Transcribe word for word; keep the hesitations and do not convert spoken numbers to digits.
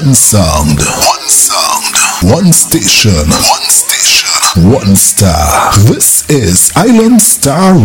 One sound, one sound, one station, one station, one star. This is Island Star